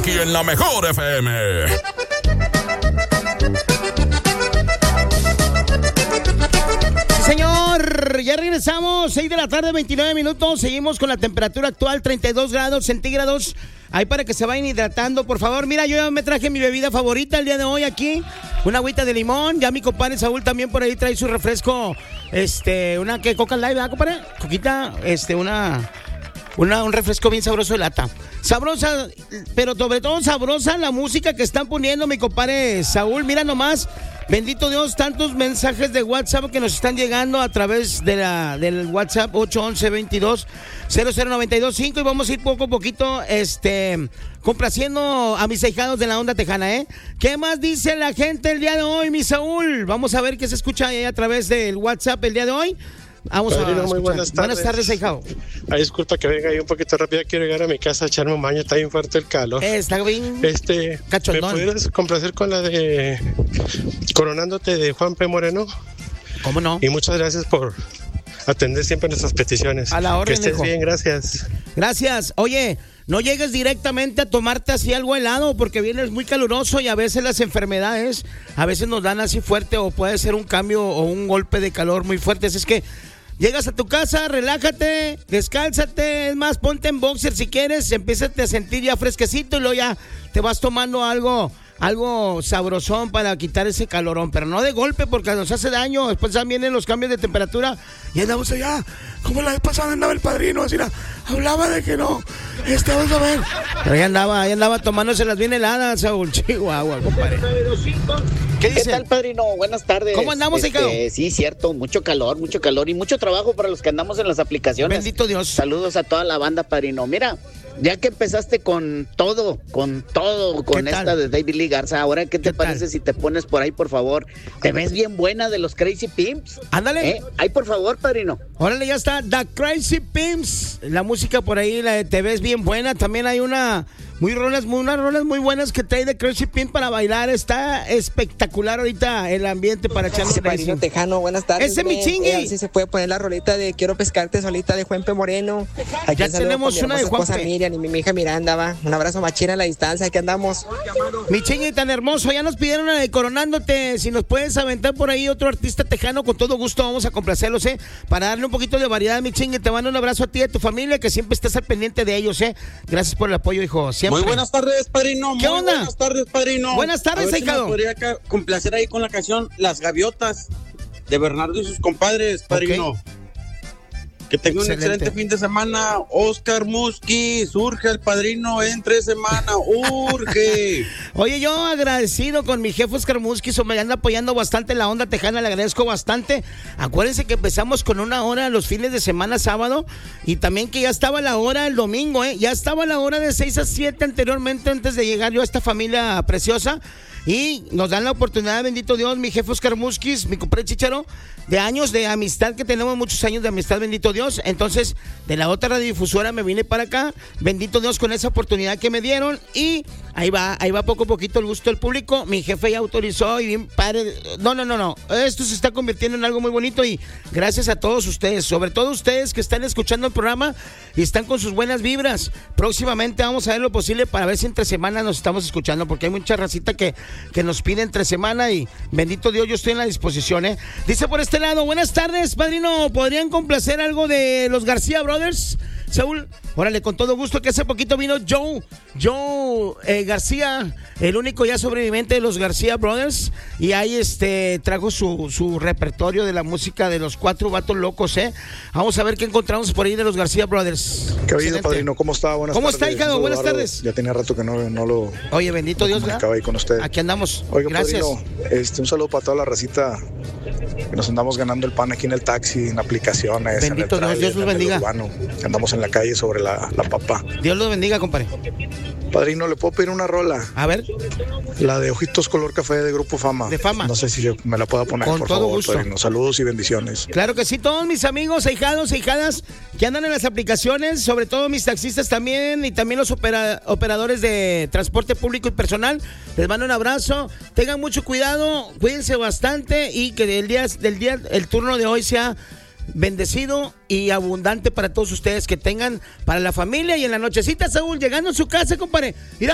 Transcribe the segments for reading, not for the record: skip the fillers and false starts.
aquí en la Mejor FM. Señor, ya regresamos, 6 de la tarde, 29 minutos. Seguimos con la temperatura actual, 32 grados centígrados. Ahí para que se vayan hidratando, por favor. Mira, yo ya me traje mi bebida favorita el día de hoy aquí. Una agüita de limón. Ya mi compadre Saúl también por ahí trae su refresco. Una que Coca Light, ¿verdad, compadre? Coquita, un refresco bien sabroso de lata. Sabrosa, pero sobre todo sabrosa la música que están poniendo mi compadre Saúl. Mira nomás, bendito Dios, tantos mensajes de WhatsApp que nos están llegando a través de del WhatsApp 811-22-00925 y vamos a ir poco a poquito complaciendo a mis ahijados de la onda tejana, ¿eh? ¿Qué más dice la gente el día de hoy, mi Saúl? Vamos a ver qué se escucha ahí a través del WhatsApp el día de hoy. Vamos Padrino, a muy buenas tardes. Buenas tardes, ahijado. Ay, disculpa que venga ahí un poquito rápido. Quiero llegar a mi casa a echarme un baño. Está bien fuerte el calor. Está bien cachondón. ¿Me pudieras complacer con la de Coronándote de Juan P. Moreno? ¿Cómo no? Y muchas gracias por atender siempre nuestras peticiones. A la orden, que estés hijo. bien, gracias. Gracias. Oye, no llegues directamente a tomarte así algo helado porque vienes muy caluroso y a veces las enfermedades a veces nos dan así fuerte o puede ser un cambio o un golpe de calor muy fuerte. Así es que llegas a tu casa, relájate, descálzate, es más, ponte en boxer si quieres, empiézate a sentir ya fresquecito y luego ya te vas tomando algo sabrosón para quitar ese calorón, pero no de golpe porque nos hace daño. Después también vienen los cambios de temperatura y andamos allá, como la vez pasada andaba el padrino, así hablaba de que no, vamos a ver. Pero ahí andaba tomándoselas bien heladas, Saúl, Chihuahua, compadre. ¿Qué tal, padrino? Buenas tardes. ¿Cómo andamos, hijado? Sí, cierto, mucho calor y mucho trabajo para los que andamos en las aplicaciones. Bendito Dios. Saludos a toda la banda, padrino. Mira, ya que empezaste con todo, con esta de David Lee Garza, ahora ¿qué te parece si te pones por ahí, por favor? Te ves bien buena de los Crazy Pimps. Ándale. Ahí, por favor, padrino. Órale, ya está, The Crazy Pimps. La música por ahí, la de Te ves bien buena. También hay unas rolas muy buenas que trae The Crazy Pimp para bailar. Está espectacular ahorita el ambiente para echarle Padrino Tejano, buenas tardes. Ese mi chingue. Si se puede poner la rolita de Quiero pescarte solita de Juan P. Moreno. Aquí ya tenemos una de Juan P. Miriam y mi hija Miranda, va. Un abrazo machina a la distancia, aquí andamos. Mi chingue tan hermoso, ya nos pidieron la de Coronándote. Si nos puedes aventar por ahí otro artista tejano, con todo gusto vamos a complacerlos, para darle un poquito de variedad, mi chingue. Te mando un abrazo a ti y a tu familia, que siempre estás al pendiente de ellos, Gracias por el apoyo, hijo. Siempre. Muy buenas tardes, padrino. ¿Qué onda? Buenas tardes, padrino. Buenas tardes, hijado. Si podría complacer ahí con la canción Las Gaviotas de Bernardo y sus compadres, padrino. Okay. Que tenga un excelente fin de semana. Oscar Musqui, surge el padrino entre semana, urge. Oye, yo agradecido con mi jefe Oscar Musqui, me anda apoyando bastante la onda tejana, le agradezco bastante. Acuérdense que empezamos con 1 hora los fines de semana, sábado, y también que ya estaba la hora el domingo, ya estaba la hora de 6 a 7 anteriormente, antes de llegar yo a esta familia preciosa. Y nos dan la oportunidad, bendito Dios, mi jefe Oscar Musquis, mi compadre Chicharo, de años de amistad, que tenemos muchos años de amistad, bendito Dios. Entonces, de la otra radiodifusora me vine para acá, bendito Dios, con esa oportunidad que me dieron. Y ahí va poco a poquito el gusto del público. Mi jefe ya autorizó y bien padre. No. Esto se está convirtiendo en algo muy bonito y gracias a todos ustedes, sobre todo ustedes que están escuchando el programa y están con sus buenas vibras. Próximamente vamos a ver lo posible para ver si entre semana nos estamos escuchando, porque hay mucha racita que nos pide entre semana y bendito Dios, yo estoy en la disposición, Dice por este lado, buenas tardes, padrino, ¿podrían complacer algo de los García Brothers? Saúl, órale, con todo gusto, que hace poquito vino Joe García, el único ya sobreviviente de los García Brothers, y ahí trajo su repertorio de la música de los 4 vatos locos, Vamos a ver qué encontramos por ahí de los García Brothers. ¿Qué ha habido, padrino? ¿Cómo está? Buenas tardes. ¿Cómo está, hijado? Buenas tardes. Ya tenía rato que no lo... Oye, bendito Dios, ¿verdad? Acaba ahí con usted. Aquí andamos. Oiga, gracias. Padrino, un saludo para toda la racita que nos andamos ganando el pan aquí en el taxi, en aplicaciones, bendito en el Dios, Dios los bendiga. Urbano, que andamos en la calle sobre la papa. Dios los bendiga, compadre. Padrino, ¿le puedo pedir una rola? A ver. La de Ojitos Color Café de Grupo Fama. De Fama. No sé si me la pueda poner, con por todo favor, gusto. Padrino. Saludos y bendiciones. Claro que sí, todos mis amigos, ahijados, ahijadas que andan en las aplicaciones, sobre todo mis taxistas también, y también los operadores de transporte público y personal, les mando un abrazo. Tengan mucho cuidado, cuídense bastante y que el turno de hoy sea bendecido y abundante para todos ustedes, que tengan para la familia. Y en la nochecita, Saúl, llegando a su casa, compadre, mira,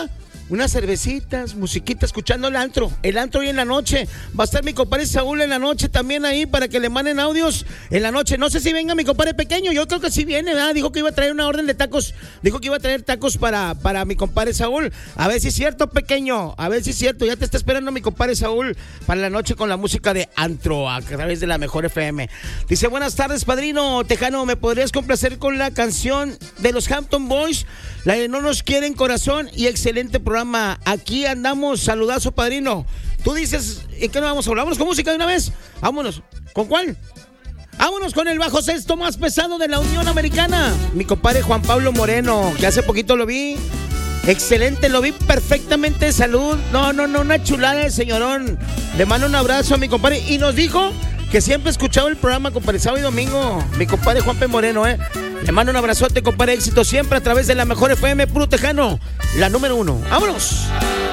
unas cervecitas, musiquita, escuchando el antro hoy en la noche. Va a estar mi compadre Saúl en la noche también ahí para que le manden audios en la noche. No sé si venga mi compadre Pequeño, yo creo que sí viene, ¿verdad? Dijo que iba a traer una orden de tacos, dijo que iba a traer tacos para mi compadre Saúl. A ver si es cierto, Pequeño, a ver si es cierto, ya te está esperando mi compadre Saúl para la noche con la música de antro a través de la Mejor FM. Dice, buenas tardes, padrino Tejano, ¿me podrías complacer con la canción de los Hampton Boys? La de No Nos Quieren Corazón, y excelente programa. Aquí andamos, saludazo, padrino. Tú dices, ¿en qué nos vamos a hablar? ¿Vámonos con música de una vez? Vámonos. ¿Con cuál? Vámonos con el bajo sexto más pesado de la Unión Americana. Mi compadre Juan Pablo Moreno, que hace poquito lo vi. Excelente, lo vi perfectamente de salud. No, una chulada el señorón. Le mando un abrazo a mi compadre. Y nos dijo que siempre escuchaba el programa, compadre, sábado y domingo. Mi compadre Juan P. Moreno, Le mando un abrazote, compadre, éxito siempre a través de la Mejor FM, puro tejano, la número 1. ¡Vámonos!